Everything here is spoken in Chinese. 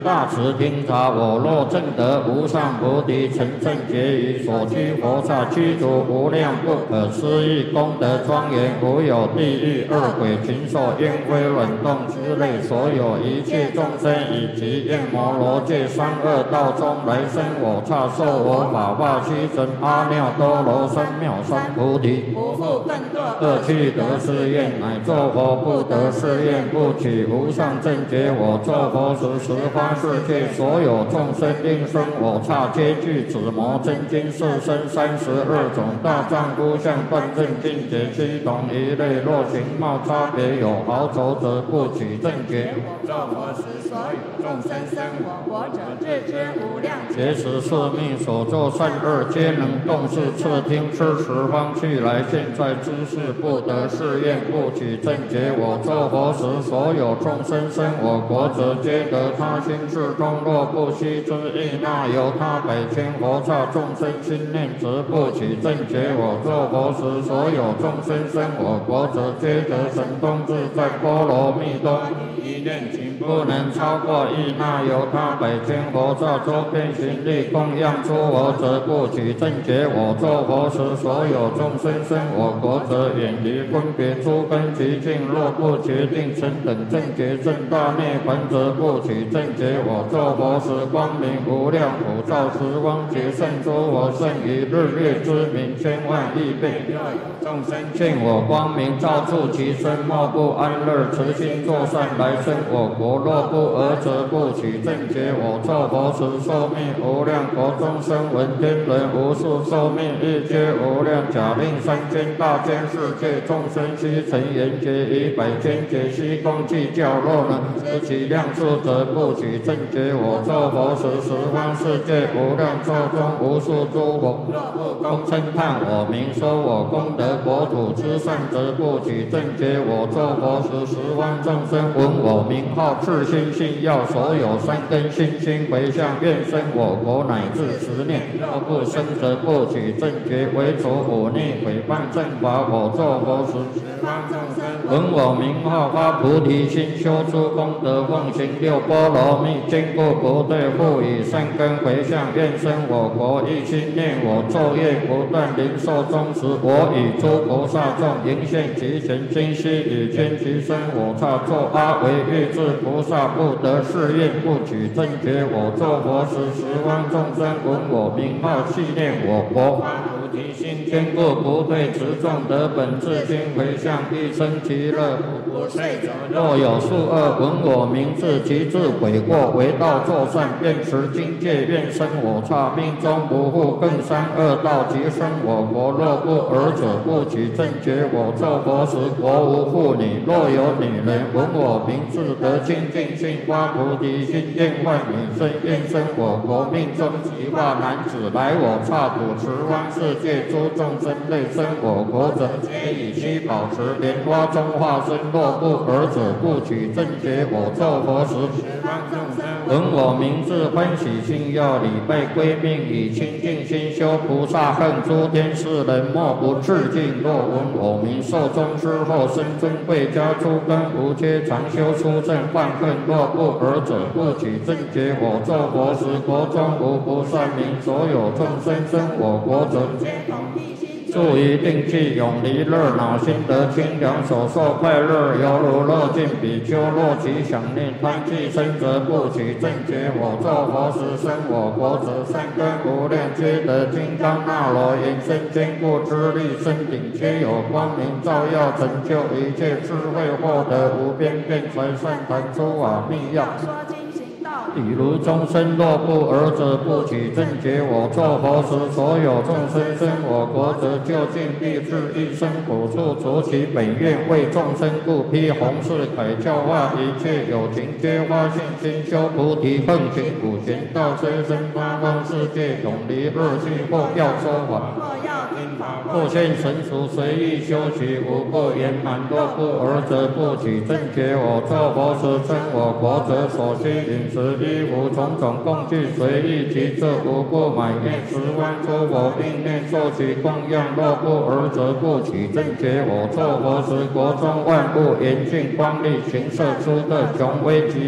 大慈听察，我若证得无上菩提，成正觉于所居佛刹，具足无量不可思议功德庄严，无有地狱、恶鬼、禽兽、烟灰、卵动之类，所有一切众生，以及焰摩罗界三恶道中来生我刹，受我法化须真阿耨多罗三藐三菩提， 不复更堕恶趣得是愿，乃作佛不得是愿，不取无上正觉。我作佛时，十方世界所有众生应生我刹，皆具紫摩真经四身32种大丈夫相，断正境界七种一类。若形貌差别有毫肘者，不取正觉。 作佛时，所有众生生我国者，自知无量劫时是命所作善恶，皆能动视次听吃十方去来。现在知识不得是愿，不取正觉。我作佛时，所有众生生我国者，皆得他心事中。若不悉之意，那由他百千佛刹众生心念，则不取正觉。我作佛时，所有众生生我国者，皆得神通自在波罗蜜多。一念情不能超过意，那由他百千佛刹周边行力供养出我者，不取正觉。我作佛时，所有众生生我国者，远离分别诸根极境。若不决定成等正觉正大涅槃者，不取正觉。我作佛时，光明无量，普照十方劫胜诸佛，胜于日月之明千万亿倍。若有众生见我光明照触其身，莫不安乐，慈心作善来生我国。若不尔者，不取正觉。我作佛时，寿命无量，国中生闻天人无数，寿命亦皆无量。假令三千大千世界众生悉成圆觉，以百千劫悉共计较，若能知其量数者，不取正觉。我作佛时，十方世界无量寿中无数诸佛，若不共称叹我名，说我功德国土之善者，不取正觉。我作佛时，十方众生闻我名号，自心信要，所有善根信心回向，愿生我国乃至10年。若不生则不取正觉。为除忤逆毁谤正法，我作佛时，十方众生闻我名号，发菩提心，修诸功德，奉行六波罗蜜，坚固不退，复以善根回向，愿生我国。一心念我，昼夜不断，临寿终时，我与诸菩萨众迎现其前，今悉以见其身我刹，作阿惟越致菩萨，不得是愿，不取正觉。我作佛时，十方众生闻我名号，系念我国，发菩提心，坚固不退，持众得本自心回向，一生其乐，不睡者。若有数恶闻我名字，其自悔过，为道作善，愿持经戒，愿生我刹，命中不复更三恶道，即生我国。若不尔者，不取正觉。我作佛时，国无妇女，若有女人闻我名字，得清净心，发菩提心，愿换女身，愿生我国。命中即化男子，来我刹土，十方世界诸众生类生我国者，皆以须保持莲花中化身。若不尔者，不取正觉。我作佛时，十方众生闻我名字，欢喜心要，礼拜归命，以清净心修菩萨恨，诸天世人莫不致敬。若闻我名，寿终之后生尊贵，家诸根无缺，常修出正犯恨。若不尔者，不取正觉。我作佛时，国中无不善名，所有众生生我国者，皆同一心，住于定气，永离热恼，心得清凉，所受快乐，犹如乐尽比丘。若其想念贪气生者，不取正觉。我作佛时，生我国者，善根无量，皆得金刚那罗延伸坚固之力，身顶皆有光明照耀，成就一切智慧，获得无边辩才善谈诸法密要。比如众生若不尔者，不取正觉。我作佛时，所有众生生我国者，究竟必至一生苦处，除其本愿，为众生故，披弘誓铠，教化一切有情，皆发信心，修菩提，奉行普贤道，虽生八方世界，永离恶趣，或要说法，或现神俗，随意修习，无不圆满。若不尔者，不取正觉。我作佛时，生我国者，所需饮食衣服种种供具，随意其次，无不满愿十方诸佛应念受取供养。若不尔者，不取正觉。我作佛时，国中万物严净光力，行摄出的雄威及